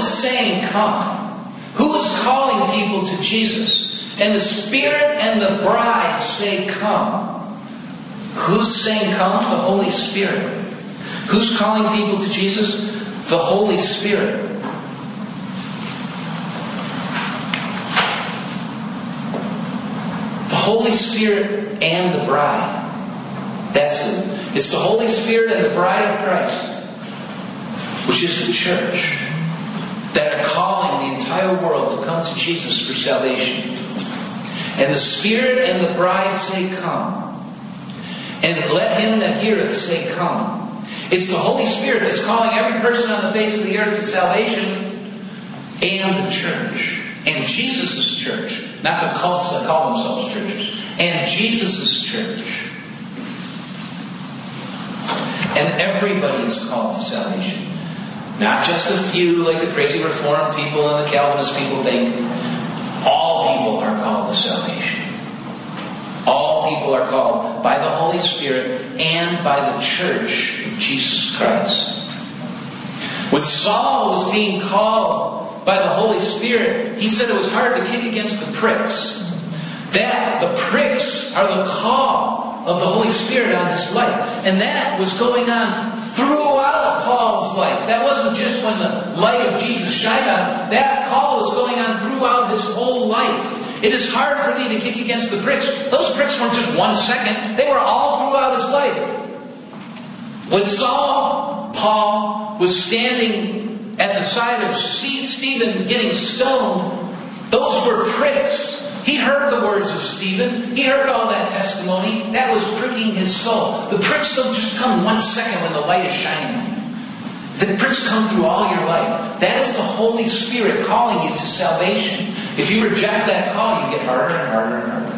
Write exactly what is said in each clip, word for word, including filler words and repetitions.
saying, come? Who is calling people to Jesus? And the Spirit and the bride say, come. Who's saying, come? The Holy Spirit. Who's calling people to Jesus? The Holy Spirit. The Holy Spirit and the bride. That's it. It's the Holy Spirit and the bride of Christ, which is the church, that are calling the entire world to come to Jesus for salvation. And the Spirit and the bride say, come. And let him that heareth say, come. It's the Holy Spirit that's calling every person on the face of the earth to salvation, and the church. And Jesus' church. Not the cults that call themselves churches. And Jesus' church. And everybody is called to salvation. Not just a few like the crazy Reformed people and the Calvinist people think. All people are called to salvation. All people are called by the Holy Spirit and by the church of Jesus Christ. When Saul was being called by the Holy Spirit, he said it was hard to kick against the pricks. That, the pricks are the call of the Holy Spirit on his life. And that was going on throughout Paul's life. That wasn't just when the light of Jesus shined on him. That call was going on throughout his whole life. It is hard for thee to kick against the pricks. Those pricks weren't just one second. They were all throughout his life. When Saul, Paul, was standing at the side of Stephen getting stoned, those were pricks. He heard the words of Stephen. He heard all that testimony. That was pricking his soul. The pricks don't just come one second when the light is shining on you. The pricks come through all your life. That is the Holy Spirit calling you to salvation. If you reject that call, you get harder and harder and harder.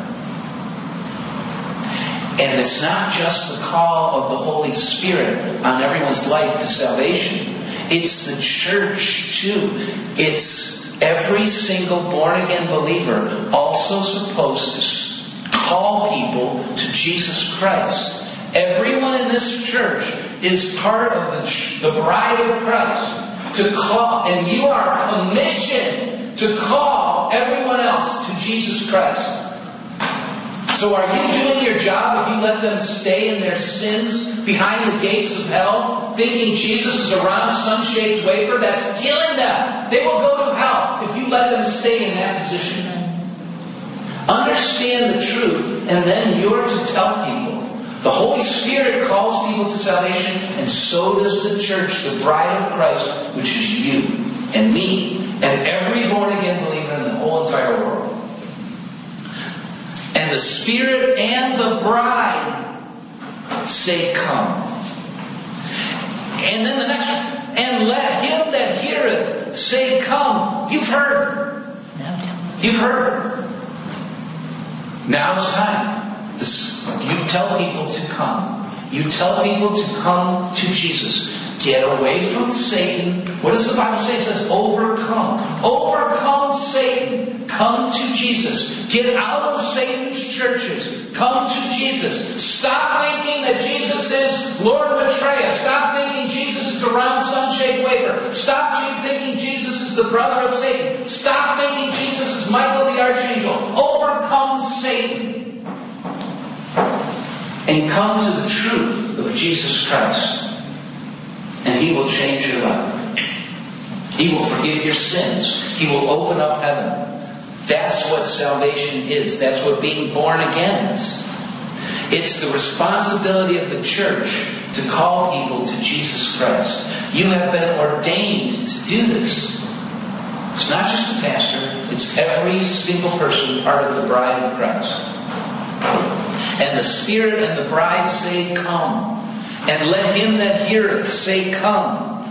And it's not just the call of the Holy Spirit on everyone's life to salvation. It's the church too. It's every single born-again believer also supposed to call people to Jesus Christ. Everyone in this church is part of the, the bride of Christ to call, and you are commissioned to call everyone else to Jesus Christ. So are you doing your job if you let them stay in their sins behind the gates of hell, thinking Jesus is a round sun-shaped wafer? That's killing them. They will go to hell if you let them stay in that position. Understand the truth, and then you're to tell people. The Holy Spirit calls people to salvation, and so does the church, the bride of Christ, which is you and me and every born-again believer in the whole entire world. And the Spirit and the bride say, come. And then the next one, and let him that heareth say, come. You've heard. You've heard. Now it's time. You tell people to come. You tell people to come to Jesus. Get away from Satan. What does the Bible say? It says overcome. Overcome Satan. Come to Jesus. Get out of Satan's churches. Come to Jesus. Stop thinking that Jesus is Lord Maitreya. Stop thinking Jesus is a round sun-shaped wafer. Stop thinking Jesus is the brother of Satan. Stop thinking Jesus is Michael the Archangel. Overcome Satan. And come to the truth of Jesus Christ. And He will change your life. He will forgive your sins. He will open up heaven. That's what salvation is. That's what being born again is. It's the responsibility of the church to call people to Jesus Christ. You have been ordained to do this. It's not just the pastor. It's every single person part of the bride of Christ. And the Spirit and the bride say, come. And let him that heareth say, come.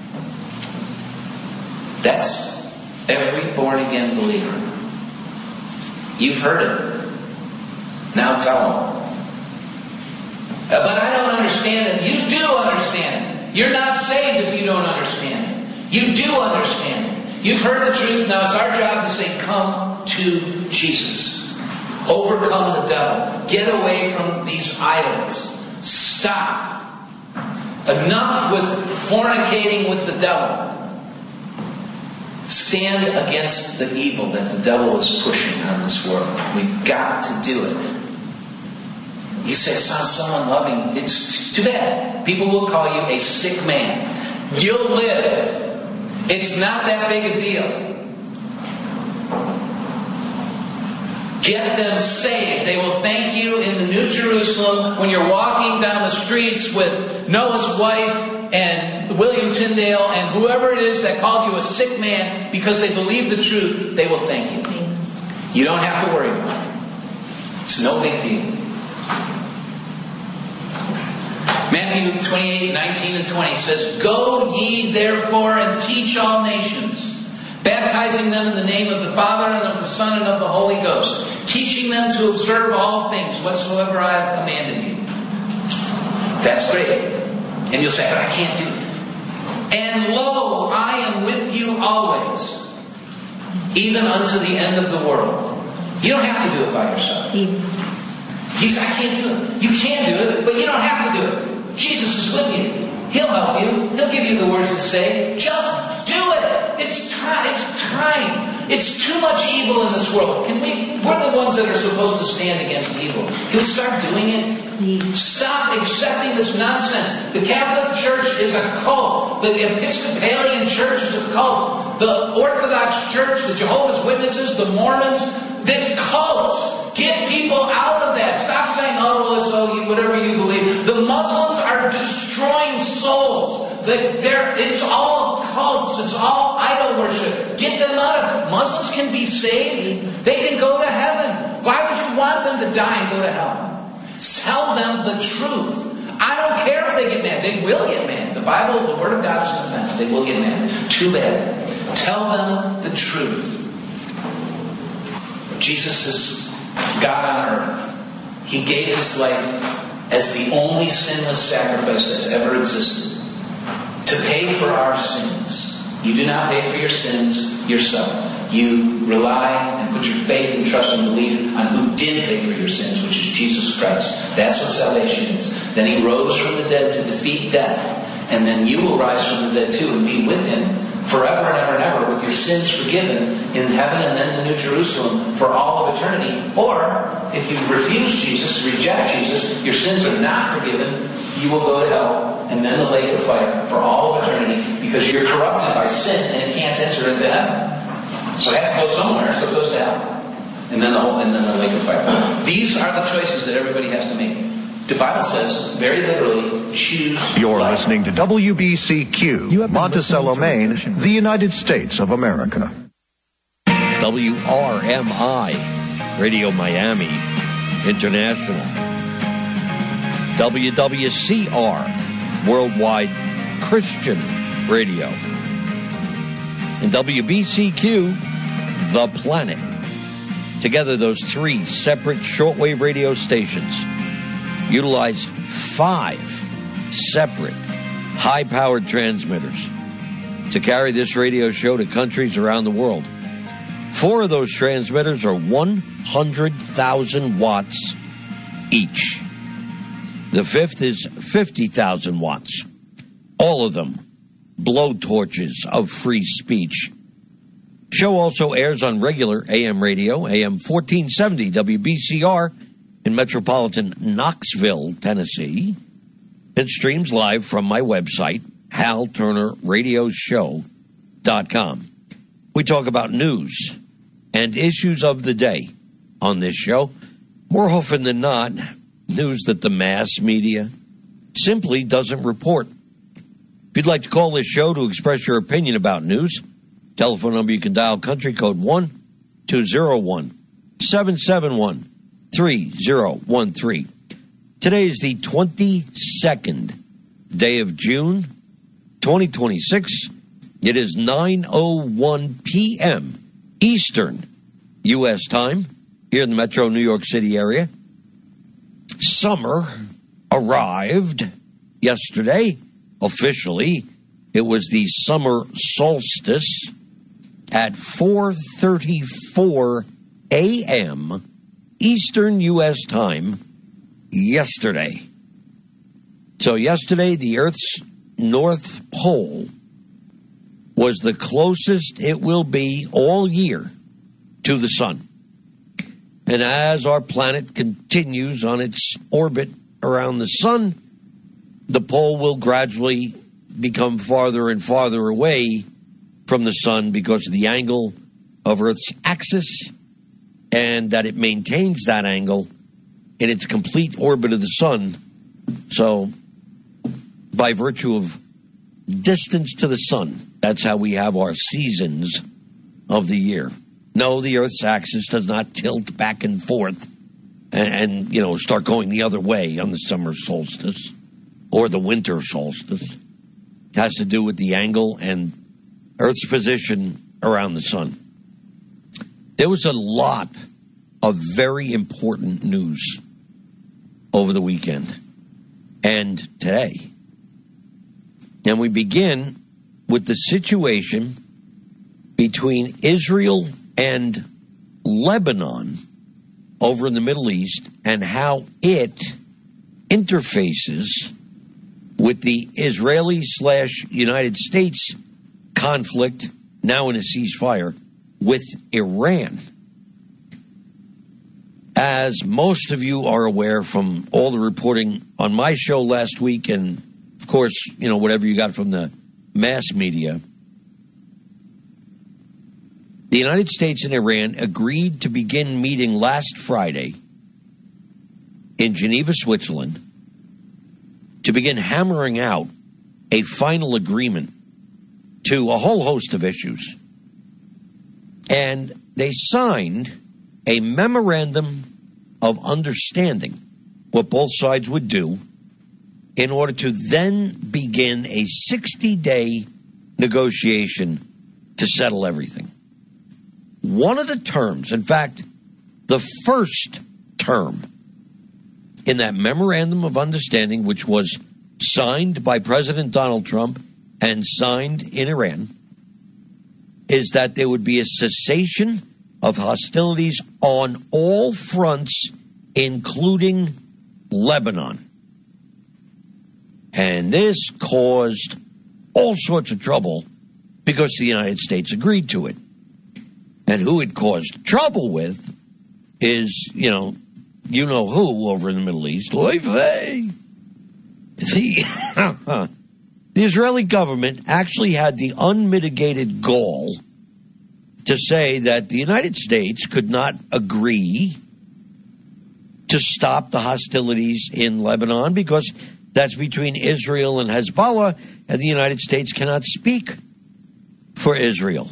That's every born-again believer. You've heard it. Now tell them. But I don't understand it. You do understand it. You're not saved if you don't understand it. You do understand it. You've heard the truth. Now it's our job to say, come to Jesus. Overcome the devil. Get away from these idols. Stop. Enough with fornicating with the devil. Stand against the evil that the devil is pushing on this world. We've got to do it. You say it sounds so unloving. It's too bad. People will call you a sick man. You'll live. It's not that big a deal. Get them saved. They will thank you in the New Jerusalem when you're walking down the streets with Noah's wife and William Tyndale and whoever it is that called you a sick man because they believe the truth. They will thank you. You don't have to worry about it. It's no big deal. Matthew twenty-eight, nineteen and twenty says, "Go ye therefore and teach all nations, baptizing them in the name of the Father and of the Son and of the Holy Ghost, teaching them to observe all things whatsoever I have commanded you." That's great. And you'll say, "But I can't do it." "And lo, I am with you always, even unto the end of the world." You don't have to do it by yourself. You say, "I can't do it." You can do it, but you don't have to do it. Jesus is with you. He'll help you. He'll give you the words to say. Just do it. It's time. It's time. It's too much evil in this world. Can we? We're the ones that are supposed to stand against evil. Can we start doing it? Stop accepting this nonsense. The Catholic Church is a cult. The Episcopalian Church is a cult. The Orthodox Church, the Jehovah's Witnesses, the Mormons, they're cults. Get people out of that. Stop saying, "Oh, well, so you, whatever you believe." The Muslims are destroying souls. They're, it's all cults. It's all idol worship. Get them out of it. Muslims can be saved. They can go to heaven. Why would you want them to die and go to hell? Tell them the truth. I don't care if they get mad. They will get mad. The Bible, the Word of God is an offense. They will get mad. Too bad. Tell them the truth. Jesus is God on earth. He gave His life as the only sinless sacrifice that's ever existed to pay for our sins. You do not pay for your sins yourself. You rely and put your faith and trust and belief on who did pay for your sins, which is Jesus Christ. That's what salvation is. Then He rose from the dead to defeat death. And then you will rise from the dead too and be with Him forever and ever and ever, with your sins forgiven in heaven and then in New Jerusalem for all of eternity. Or, if you refuse Jesus, reject Jesus, your sins are not forgiven, you will go to hell and then the lake of fire for all of eternity, because you're corrupted by sin and it can't enter into heaven. So it has to go somewhere, so it goes to hell. And then the whole, and then the lake of fire. These are the choices that everybody has to make. The Bible says, very literally, choose You're life. listening to W B C Q, Monticello, Maine, the United States of America. W R M I, Radio Miami International. W W C R, Worldwide Christian Radio. And W B C Q, The Planet. Together, those three separate shortwave radio stations utilize five separate high-powered transmitters to carry this radio show to countries around the world. Four of those transmitters are one hundred thousand watts each. The fifth is fifty thousand watts. All of them blowtorches of free speech. Show also airs on regular A M radio, A M fourteen seventy W B C R in metropolitan Knoxville, Tennessee, and streams live from my website, hal turner radio show dot com. We talk about news and issues of the day on this show. More often than not, news that the mass media simply doesn't report. If you'd like to call this show to express your opinion about news, telephone number you can dial, country code one two zero one, seven seven one, three zero one three. Today is the twenty-second day of June, twenty twenty-six. It is nine oh one p.m. Eastern U S time here in the metro New York City area. Summer arrived yesterday. Officially, it was the summer solstice at four thirty-four a.m. Eastern U S time yesterday. So yesterday, the Earth's North Pole was the closest it will be all year to the sun. And as our planet continues on its orbit around the sun, the pole will gradually become farther and farther away from the sun because of the angle of Earth's axis, and that it maintains that angle in its complete orbit of the sun. So, by virtue of distance to the sun, that's how we have our seasons of the year. No, the Earth's axis does not tilt back and forth and, and, you know, start going the other way on the summer solstice or the winter solstice. It has to do with the angle and Earth's position around the sun. There was a lot of very important news over the weekend and today. And we begin with the situation between Israel and Lebanon over in the Middle East and how it interfaces with the Israeli slash United States conflict, now in a ceasefire, with Iran. As most of you are aware from all the reporting on my show last week, and of course, you know, whatever you got from the mass media, the United States and Iran agreed to begin meeting last Friday in Geneva, Switzerland, to begin hammering out a final agreement to a whole host of issues. And they signed a memorandum of understanding, what both sides would do, in order to then begin a sixty-day negotiation to settle everything. One of the terms, in fact, the first term in that memorandum of understanding, which was signed by President Donald Trump and signed in Iran, is that there would be a cessation of hostilities on all fronts, including Lebanon. And this caused all sorts of trouble because the United States agreed to it. And who it caused trouble with is, you know, you know who over in the Middle East. Oy vey. The, the Israeli government actually had the unmitigated gall to say that the United States could not agree to stop the hostilities in Lebanon because that's between Israel and Hezbollah, and the United States cannot speak for Israel.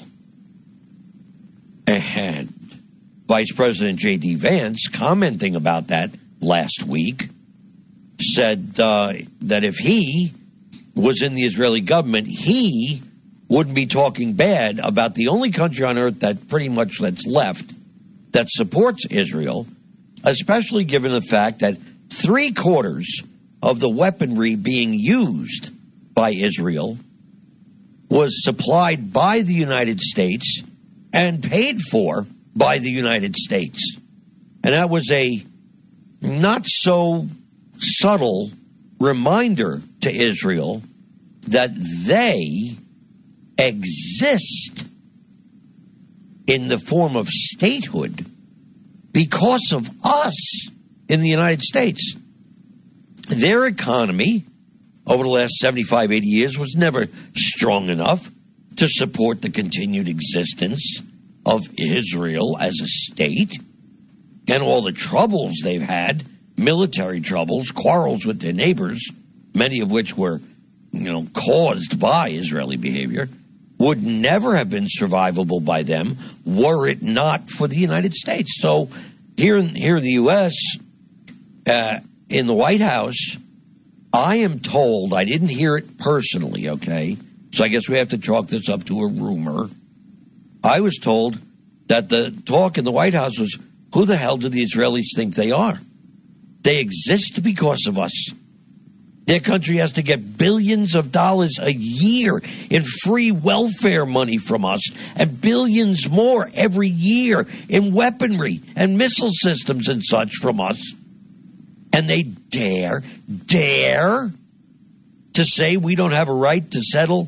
And Vice President J D Vance, commenting about that last week, said uh, that if he was in the Israeli government, he wouldn't be talking bad about the only country on earth that pretty much that's left that supports Israel, especially given the fact that three quarters of the weaponry being used by Israel was supplied by the United States and paid for by the United States. And that was a not so subtle reminder to Israel that they exist in the form of statehood because of us in the United States. Their economy over the last seventy-five, eighty years was never strong enough to support the continued existence of Israel as a state, and all the troubles they've had, military troubles, quarrels with their neighbors, many of which were, you know, caused by Israeli behavior, would never have been survivable by them were it not for the United States. So here in, here in the U S, uh, in the White House, I am told, I didn't hear it personally, okay, so I guess we have to chalk this up to a rumor. I was told that the talk in the White House was, who the hell do the Israelis think they are? They exist because of us. Their country has to get billions of dollars a year in free welfare money from us and billions more every year in weaponry and missile systems and such from us. And they dare, dare to say we don't have a right to settle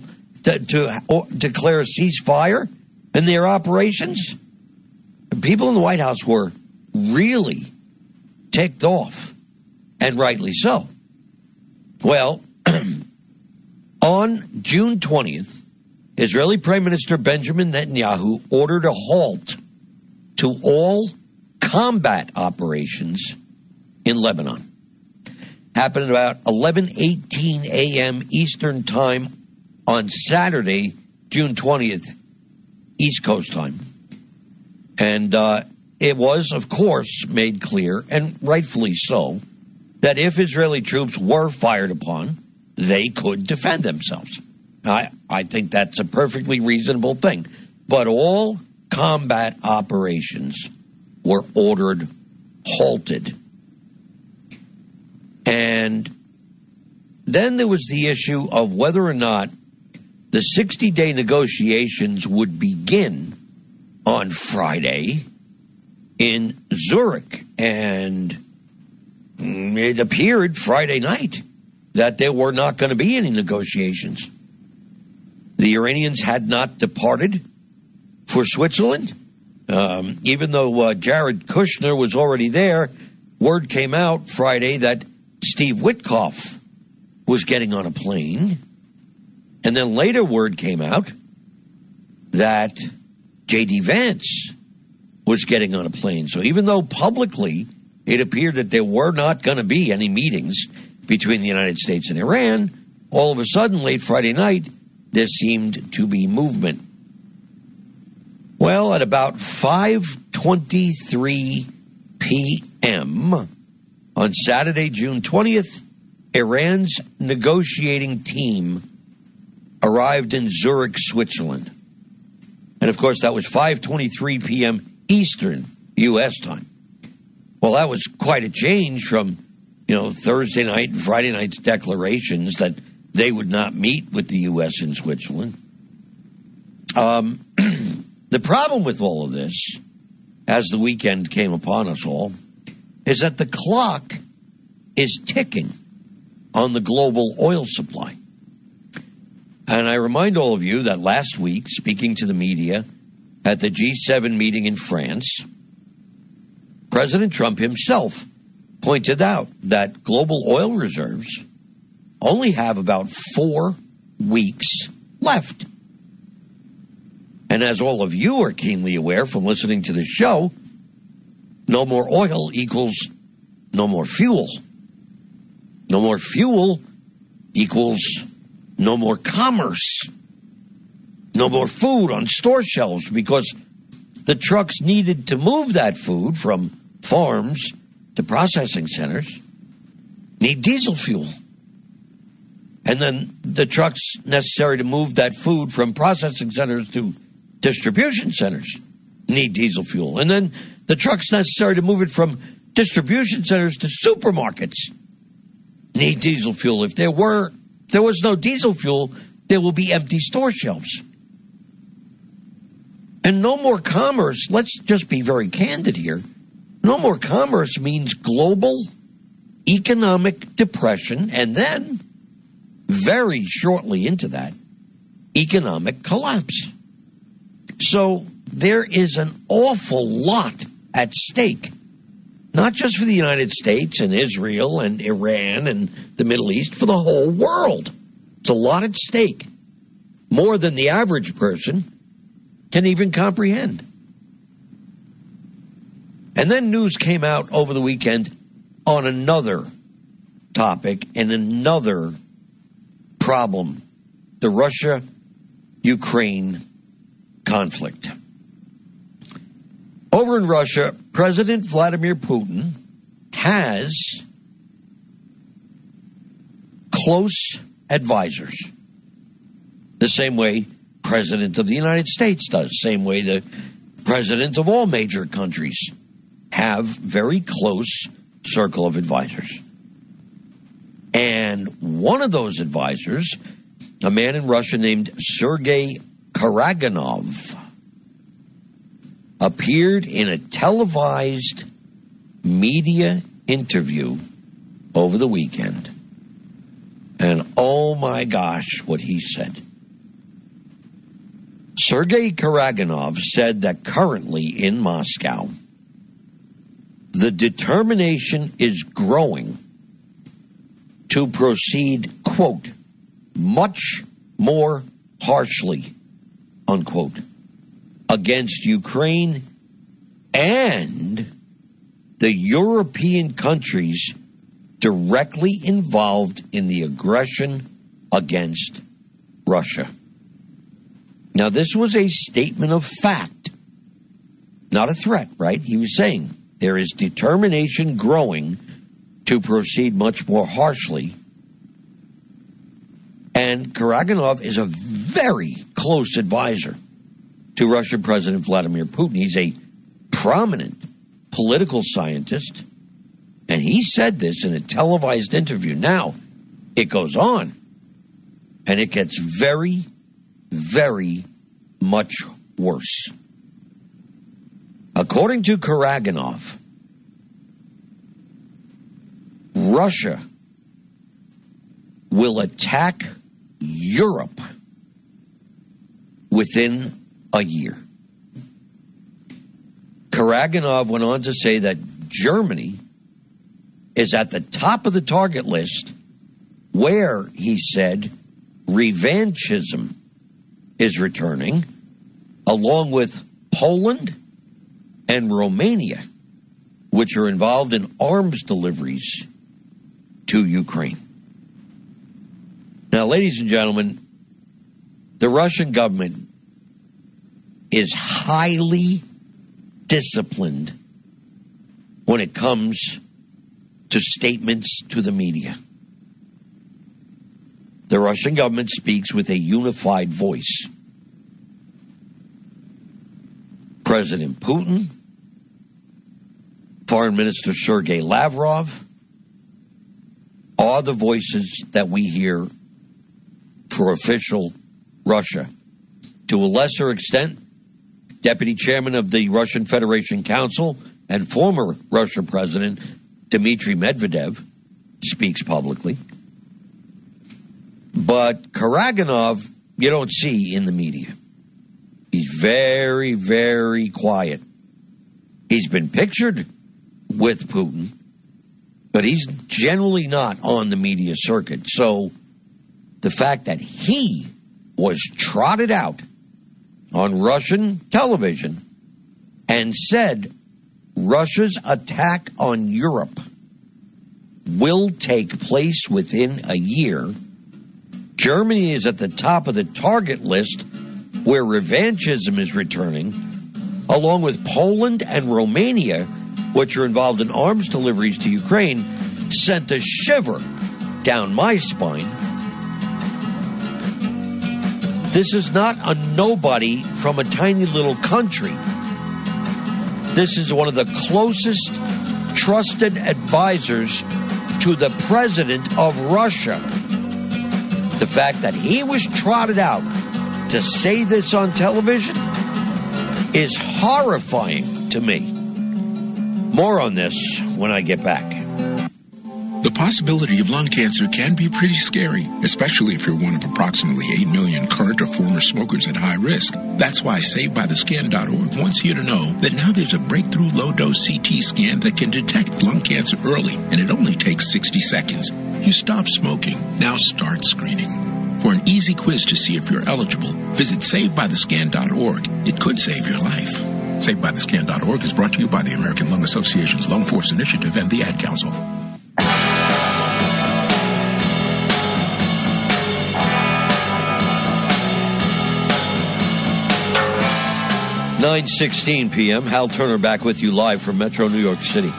to, to or, declare a ceasefire in their operations. People in the White House were really ticked off, and rightly so. Well, on June twentieth, Israeli Prime Minister Benjamin Netanyahu ordered a halt to all combat operations in Lebanon. Happened at about eleven eighteen a.m. Eastern Time on Saturday, June twentieth, East Coast time. And uh, it was, of course, made clear, and rightfully so, that if Israeli troops were fired upon, they could defend themselves. I, I think that's a perfectly reasonable thing. But all combat operations were ordered halted. And then there was the issue of whether or not the sixty-day negotiations would begin on Friday in Zurich. And it appeared Friday night that there were not going to be any negotiations. The Iranians had not departed for Switzerland. Um, even though uh, Jared Kushner was already there, word came out Friday that Steve Witkoff was getting on a plane. And then later word came out that J D. Vance was getting on a plane. So even though publicly it appeared that there were not going to be any meetings between the United States and Iran, all of a sudden, late Friday night, there seemed to be movement. Well, at about five twenty-three p.m. on Saturday, June twentieth, Iran's negotiating team arrived in Zurich, Switzerland. And, of course, that was five twenty-three p.m. Eastern U S time. Well, that was quite a change from, you know, Thursday night and Friday night's declarations that they would not meet with the U S in Switzerland. Um, the problem with all of this, as the weekend came upon us all, is that the clock is ticking on the global oil supply. And I remind all of you that last week, speaking to the media at the G seven meeting in France, President Trump himself pointed out that global oil reserves only have about four weeks left. And as all of you are keenly aware from listening to the show, no more oil equals no more fuel. No more fuel equals no more commerce. No more food on store shelves, because the trucks needed to move that food from farms to processing centers need diesel fuel. And then the trucks necessary to move that food from processing centers to distribution centers need diesel fuel. And then the trucks necessary to move it from distribution centers to supermarkets need diesel fuel. If there were, if there was no diesel fuel, there will be empty store shelves. And no more commerce, let's just be very candid here. No more commerce means global economic depression, and then, very shortly into that, economic collapse. So there is an awful lot at stake, not just for the United States and Israel and Iran and the Middle East, for the whole world. It's a lot at stake, more than the average person can even comprehend. And then news came out over the weekend on another topic and another problem, the Russia-Ukraine conflict. Over in Russia, President Vladimir Putin has close advisors, the same way President of the United States does, same way the presidents of all major countries have very close circle of advisors. And one of those advisors, a man in Russia named Sergei Karaganov, appeared in a televised media interview over the weekend. And oh my gosh, what he said. Sergei Karaganov said that currently in Moscow, the determination is growing to proceed, quote, much more harshly, unquote, against Ukraine and the European countries directly involved in the aggression against Russia. Now, this was a statement of fact, not a threat, right? He was saying there is determination growing to proceed much more harshly. And Karaganov is a very close advisor to Russian President Vladimir Putin. He's a prominent political scientist, and he said this in a televised interview. Now, it goes on, and it gets very, very much worse. According to Karaganov, Russia will attack Europe within a year. Karaganov went on to say that Germany is at the top of the target list, where, he said, revanchism is returning, along with Poland and Romania, which are involved in arms deliveries to Ukraine. Now, ladies and gentlemen, the Russian government is highly disciplined when it comes to statements to the media. The Russian government speaks with a unified voice. President Putin, Foreign Minister Sergei Lavrov are the voices that we hear for official Russia. To a lesser extent, Deputy Chairman of the Russian Federation Council and former Russian President Dmitry Medvedev speaks publicly. But Karaganov, you don't see in the media. He's very, very quiet. He's been pictured with Putin, but he's generally not on the media circuit. So the fact that he was trotted out on Russian television and said Russia's attack on Europe will take place within a year. Germany is at the top of the target list where revanchism is returning, along with Poland and Romania, which are involved in arms deliveries to Ukraine, sent a shiver down my spine. This is not a nobody from a tiny little country. This is one of the closest trusted advisors to the president of Russia. The fact that he was trotted out to say this on television is horrifying to me. More on this when I get back. The possibility of lung cancer can be pretty scary, especially if you're one of approximately eight million current or former smokers at high risk. That's why Saved By The Scan dot org wants you to know that now there's a breakthrough low-dose C T scan that can detect lung cancer early, and it only takes sixty seconds. You stop smoking, now start screening. For an easy quiz to see if you're eligible, visit Saved By The Scan dot org. It could save your life. Saved By The Scan dot org is brought to you by the American Lung Association's Lung Force Initiative and the Ad Council. nine sixteen p.m. Hal Turner back with you live from Metro New York City.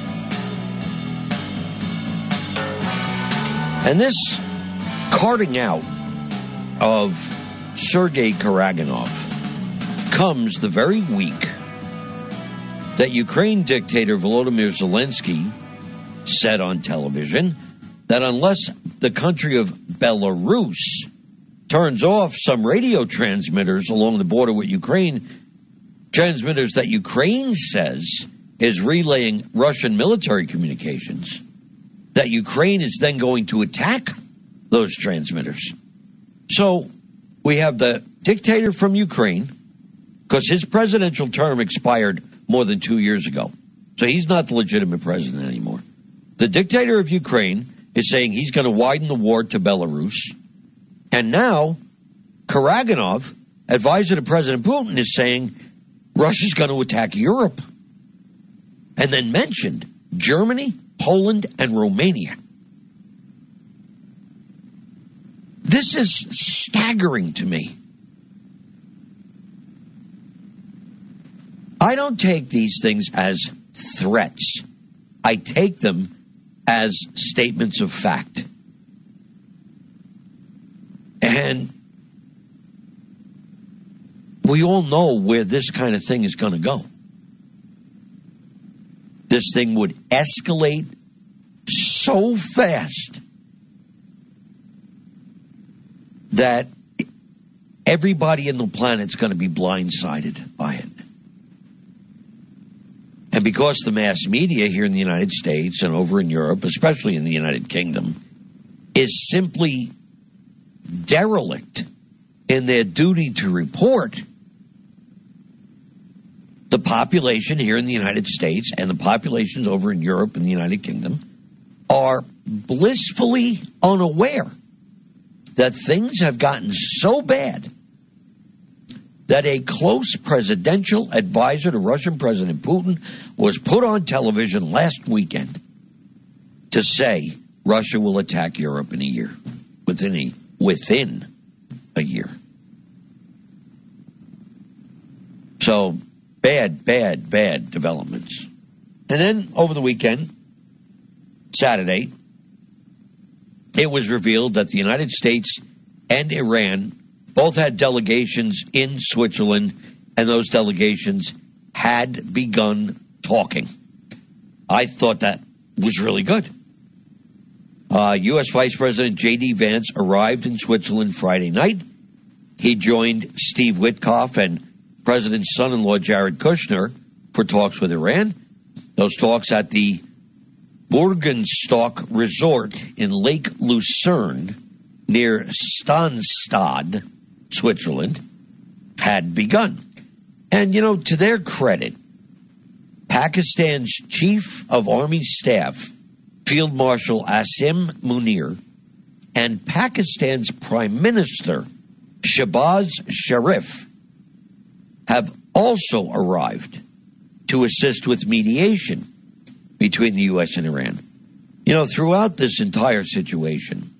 And this carting out of Sergei Karaganov comes the very week that Ukraine dictator Volodymyr Zelensky said on television that unless the country of Belarus turns off some radio transmitters along the border with Ukraine, transmitters that Ukraine says is relaying Russian military communications, that Ukraine is then going to attack those transmitters. So we have the dictator from Ukraine, because his presidential term expired more than two years ago. So he's not the legitimate president anymore. The dictator of Ukraine is saying he's going to widen the war to Belarus. And now Karaganov, advisor to President Putin, is saying Russia's going to attack Europe. And then mentioned Germany, Poland, and Romania. This is staggering to me. I don't take these things as threats. I take them as statements of fact. And we all know where this kind of thing is going to go. This thing would escalate so fast that everybody in the planet's going to be blindsided by it. And because the mass media here in the United States and over in Europe, especially in the United Kingdom, is simply derelict in their duty to report, the population here in the United States and the populations over in Europe and the United Kingdom are blissfully unaware that things have gotten so bad that a close presidential advisor to Russian President Putin was put on television last weekend to say Russia will attack Europe in a year, within a, within a year. So, bad, bad, bad developments. And then over the weekend, Saturday, it was revealed that the United States and Iran both had delegations in Switzerland, and those delegations had begun talking. I thought that was really good. Uh, U S Vice President J D Vance arrived in Switzerland Friday night. He joined Steve Witkoff and President's son-in-law Jared Kushner for talks with Iran. Those talks at the Burgenstock Resort in Lake Lucerne near Stansstad, Switzerland, had begun. And, you know, to their credit, Pakistan's Chief of Army Staff, Field Marshal Asim Munir, and Pakistan's Prime Minister, Shehbaz Sharif, have also arrived to assist with mediation between the U S and Iran. You know, throughout this entire situation,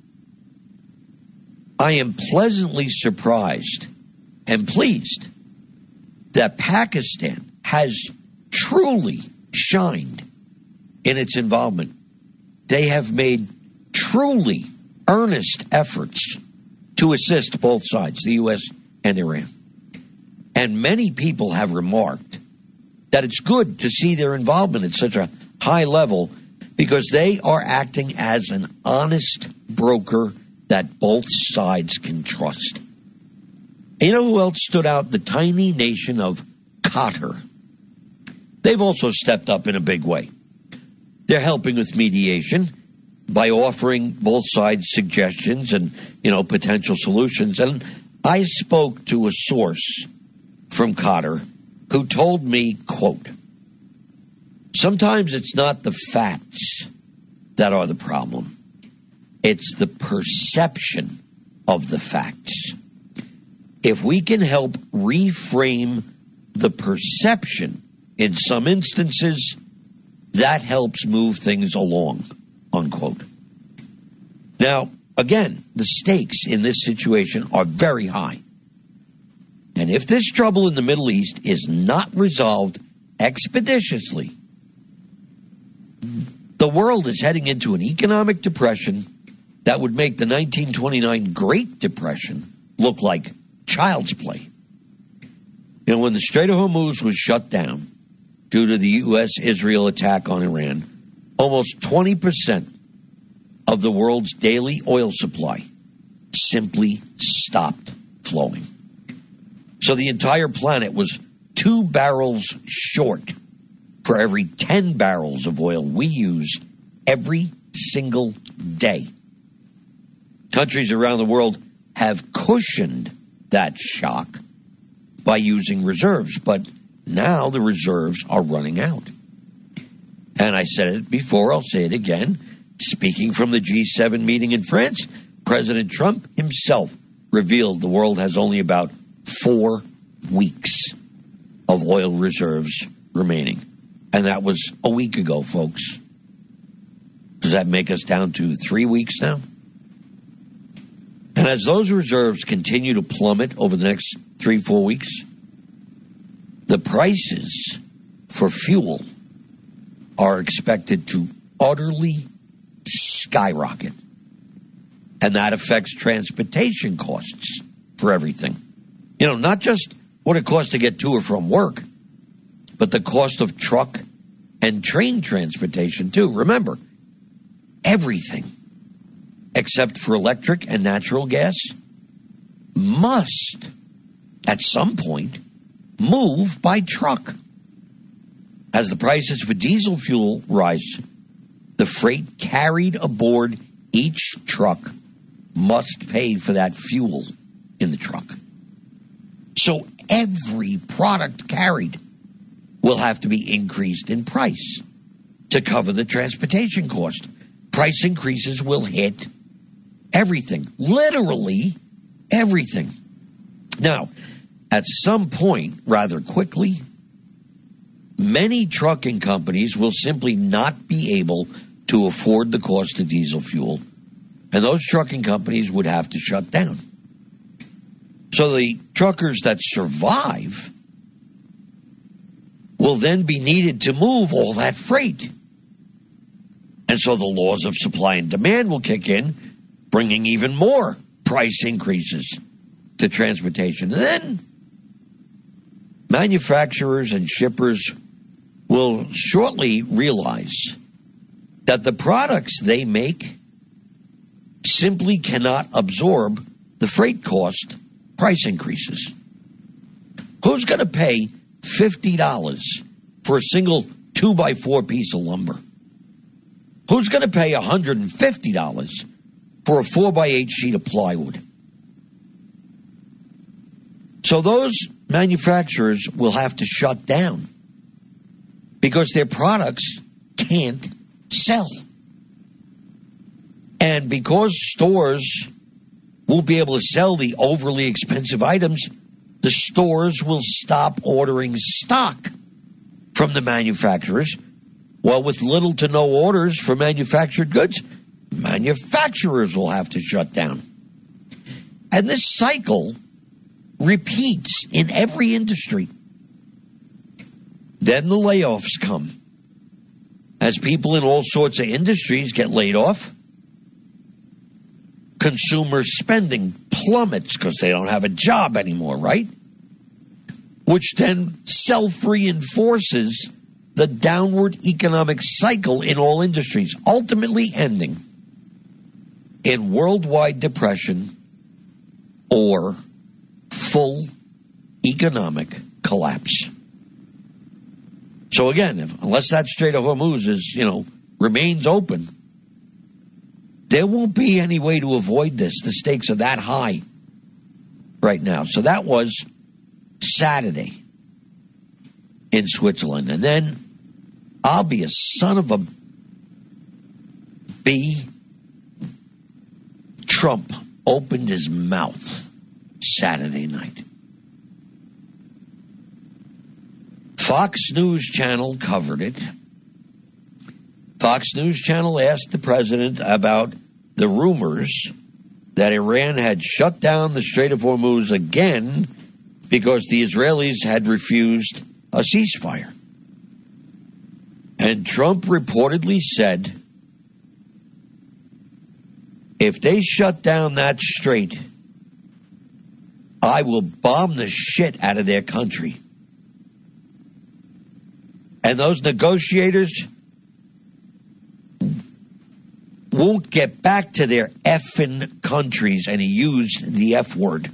I am pleasantly surprised and pleased that Pakistan has truly shined in its involvement. They have made truly earnest efforts to assist both sides, the U S and Iran. And many people have remarked that it's good to see their involvement at such a high level because they are acting as an honest broker that both sides can trust. And you know who else stood out? The tiny nation of Qatar. They've also stepped up in a big way. They're helping with mediation by offering both sides suggestions and, you know, potential solutions. And I spoke to a source from Qatar who told me, quote, sometimes it's not the facts that are the problem. It's the perception of the facts. If we can help reframe the perception in some instances, that helps move things along, unquote. Now, again, the stakes in this situation are very high. And if this trouble in the Middle East is not resolved expeditiously, the world is heading into an economic depression that would make the nineteen twenty-nine Great Depression look like child's play. You know, when the Strait of Hormuz was shut down due to the U S Israel attack on Iran, almost twenty percent of the world's daily oil supply simply stopped flowing. So the entire planet was two barrels short for every ten barrels of oil we use every single day. Countries around the world have cushioned that shock by using reserves. But now the reserves are running out. And I said it before, I'll say it again. Speaking from the G seven meeting in France, President Trump himself revealed the world has only about four weeks of oil reserves remaining. And that was a week ago, folks. Does that make us down to three weeks now? And as those reserves continue to plummet over the next three, four weeks, the prices for fuel are expected to utterly skyrocket. And that affects transportation costs for everything. You know, not just what it costs to get to or from work, but the cost of truck and train transportation, too. Remember, everything except for electric and natural gas must, at some point, move by truck. As the prices for diesel fuel rise, the freight carried aboard each truck must pay for that fuel in the truck. So every product carried will have to be increased in price to cover the transportation cost. Price increases will hit everything, literally everything. Now, at some point, rather quickly, many trucking companies will simply not be able to afford the cost of diesel fuel, and those trucking companies would have to shut down. So the truckers that survive will then be needed to move all that freight. And so the laws of supply and demand will kick in, bringing even more price increases to transportation. And then manufacturers and shippers will shortly realize that the products they make simply cannot absorb the freight cost price increases. Who's going to pay fifty dollars for a single two by four piece of lumber? Who's going to pay one hundred fifty dollars for a four by eight sheet of plywood? So those manufacturers will have to shut down because their products can't sell. And because stores won't be able to sell the overly expensive items, the stores will stop ordering stock from the manufacturers. Well, with little to no orders for manufactured goods, manufacturers will have to shut down. And this cycle repeats in every industry. Then the layoffs come. As people in all sorts of industries get laid off, consumer spending plummets because they don't have a job anymore, right? Which then self-reinforces the downward economic cycle in all industries, ultimately ending in worldwide depression or full economic collapse. So again, if, unless that Strait of Hormuz is, you know, remains open, there won't be any way to avoid this. The stakes are that high right now. So that was Saturday in Switzerland. And then I'll be a son of a bee. Trump opened his mouth Saturday night. Fox News Channel covered it. Fox News Channel asked the president about the rumors that Iran had shut down the Strait of Hormuz again because the Israelis had refused a ceasefire. And Trump reportedly said, if they shut down that strait, I will bomb the shit out of their country. And those negotiators won't get back to their effing countries, and he used the F word.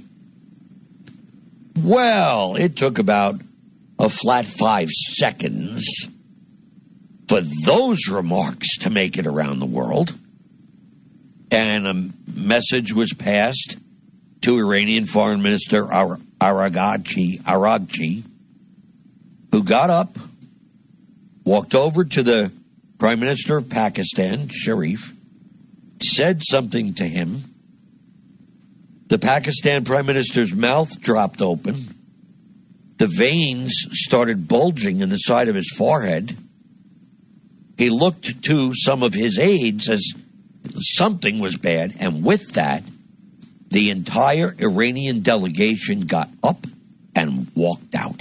Well, it took about a flat five seconds for those remarks to make it around the world. And a message was passed to Iranian Foreign Minister Ar- Araghchi, Araghchi, who got up, walked over to the Prime Minister of Pakistan, Sharif, said something to him. The Pakistan Prime Minister's mouth dropped open. The veins started bulging in the side of his forehead. He looked to some of his aides as something was bad, and with that, the entire Iranian delegation got up and walked out.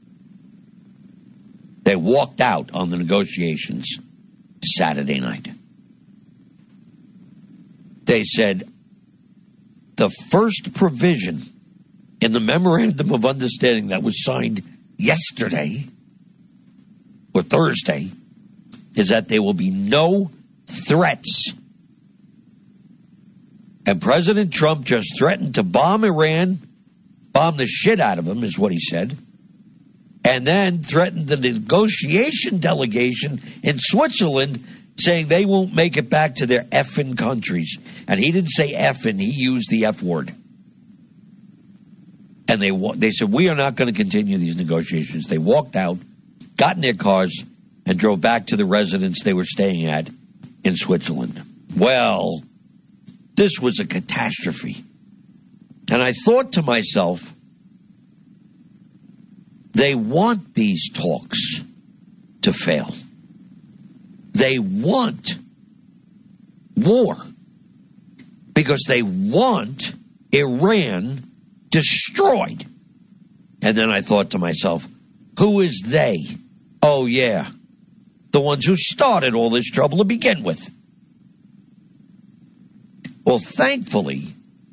They walked out on the negotiations Saturday night. They said the first provision in the Memorandum of Understanding that was signed yesterday or Thursday is that there will be no threats. And President Trump just threatened to bomb Iran, bomb the shit out of them, is what he said, and then threatened the negotiation delegation in Switzerland, saying they won't make it back to their effing countries. And he didn't say effing, he used the F word. And they they said, we are not going to continue these negotiations. They walked out, got in their cars, and drove back to the residence they were staying at in Switzerland. Well, this was a catastrophe. And I thought to myself, they want these talks to fail. They want war because they want Iran destroyed. And then I thought to myself, who is they? Oh, yeah, the ones who started all this trouble to begin with. Well, thankfully,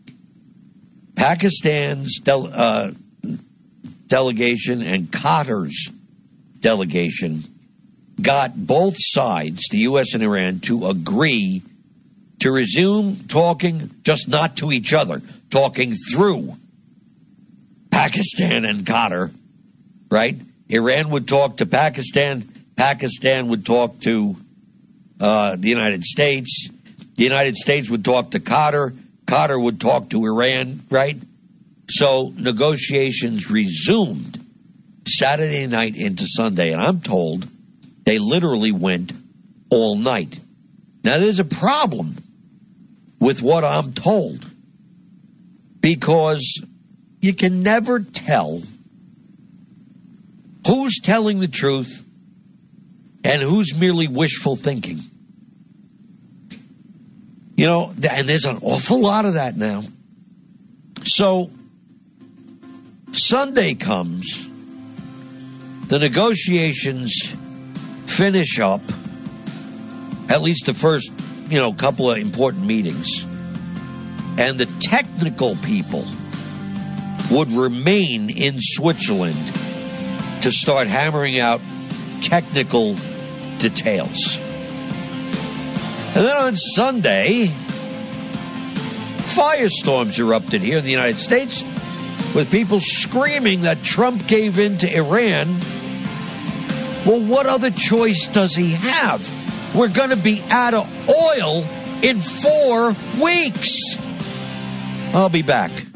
Pakistan's del- uh, delegation and Qatar's delegation got both sides, the U S and Iran, to agree to resume talking, just not to each other, talking through Pakistan and Qatar, right? Iran would talk to Pakistan, Pakistan would talk to uh, the United States, the United States would talk to Qatar, Qatar would talk to Iran, right? So negotiations resumed Saturday night into Sunday, and I'm told they literally went all night. Now, there's a problem with what I'm told because you can never tell who's telling the truth and who's merely wishful thinking. You know, and there's an awful lot of that now. So, Sunday comes, the negotiations finish up, at least the first, you know, couple of important meetings, and the technical people would remain in Switzerland to start hammering out technical details. And then on Sunday, firestorms erupted here in the United States with people screaming that Trump gave in to Iran. Well, what other choice does he have? We're going to be out of oil in four weeks. I'll be back.